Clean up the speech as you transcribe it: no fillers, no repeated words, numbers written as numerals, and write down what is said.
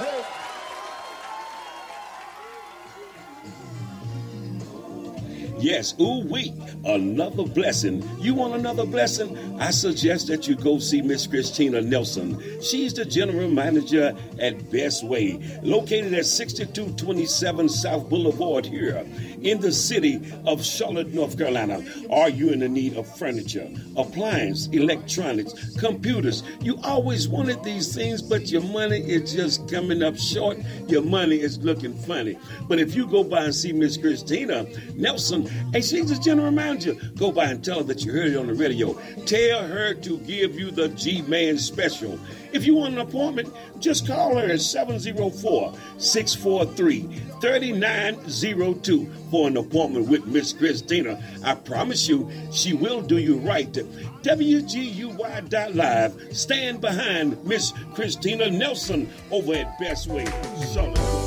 Yes, ooh-wee, another blessing. You want another blessing? I suggest that you go see Miss Christina Nelson. She's the general manager at Best Way, located at 6227 South Boulevard here in the city of Charlotte, North Carolina. Are you in the need of furniture, appliance, electronics, computers? You always wanted these things, but your money is just coming up short. Your money is looking funny. But if you go by and see Miss Christina Nelson, and she's the general manager, go by and tell her that you heard it on the radio. Tell her to give you the G-Man special. If you want an appointment, just call her at 704-643-3902 for an appointment with Miss Christina. I promise you, she will do you right. WGUY.live. Stand behind Miss Christina Nelson over at Best Way. Charlotte.